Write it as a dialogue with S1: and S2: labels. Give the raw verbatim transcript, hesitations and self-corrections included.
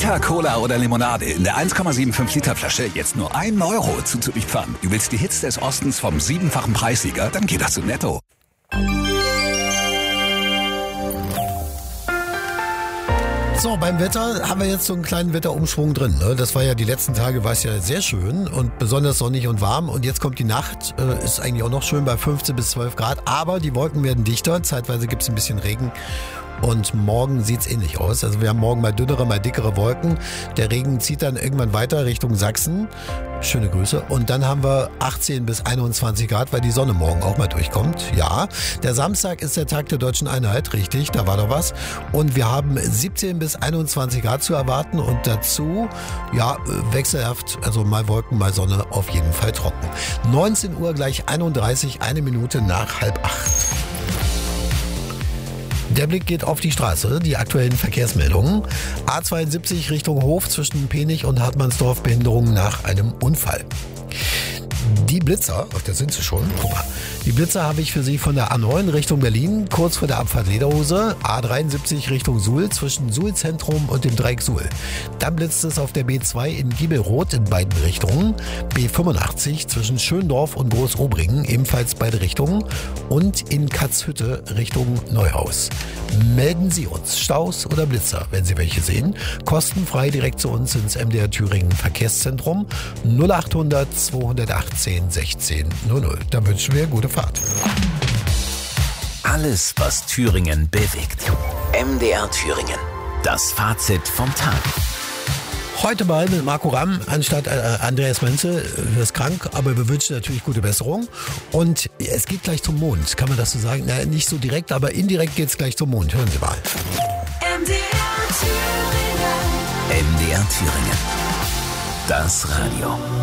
S1: Wodka, Cola oder Limonade in der eins Komma fünfundsiebzig Liter Flasche jetzt nur ein Euro zuzulieferern. Du willst die Hits des Ostens vom siebenfachen Preissieger? Dann geht das zu Netto.
S2: So, beim Wetter haben wir jetzt so einen kleinen Wetterumschwung drin. Ne? Das war ja die letzten Tage, war es ja sehr schön und besonders sonnig und warm. Und jetzt kommt die Nacht, äh, ist eigentlich auch noch schön bei fünfzehn bis zwölf Grad. Aber die Wolken werden dichter, zeitweise gibt es ein bisschen Regen. Und morgen sieht's ähnlich aus. Also wir haben morgen mal dünnere, mal dickere Wolken. Der Regen zieht dann irgendwann weiter Richtung Sachsen. Schöne Grüße. Und dann haben wir achtzehn bis einundzwanzig Grad, weil die Sonne morgen auch mal durchkommt. Ja, der Samstag ist der Tag der Deutschen Einheit. Richtig, da war doch was. Und wir haben siebzehn bis einundzwanzig Grad zu erwarten. Und dazu, ja, wechselhaft. Also mal Wolken, mal Sonne, auf jeden Fall trocken. neunzehn Uhr gleich einunddreißig, eine Minute nach halb acht. Der Blick geht auf die Straße, die aktuellen Verkehrsmeldungen. A zweiundsiebzig Richtung Hof zwischen Penich und Hartmannsdorf, Behinderung nach einem Unfall. Die Blitzer, ach, da sind sie schon, guck mal. Die Blitzer habe ich für Sie von der A neun Richtung Berlin, kurz vor der Abfahrt Lederhose, A dreiundsiebzig Richtung Suhl, zwischen Suhl-Zentrum und dem Dreieck Suhl. Dann blitzt es auf der B zwei in Giebelroth in beiden Richtungen, B fünfundachtzig zwischen Schöndorf und Großobringen, ebenfalls beide Richtungen, und in Katzhütte Richtung Neuhaus. Melden Sie uns Staus oder Blitzer, wenn Sie welche sehen, kostenfrei direkt zu uns ins M D R Thüringen Verkehrszentrum null achthundert zweihundertachtzehn sechzehn null null. Da wünschen wir gute Fahrt.
S3: Alles, was Thüringen bewegt. M D R Thüringen. Das Fazit vom Tag.
S2: Heute mal mit Marco Ramm anstatt äh, Andreas Menzel. Er ist krank, aber wir wünschen natürlich gute Besserung. Und es geht gleich zum Mond, kann man das so sagen? Na, nicht so direkt, aber indirekt geht es gleich zum Mond. Hören Sie mal.
S4: M D R Thüringen.
S3: M D R Thüringen. Das Radio.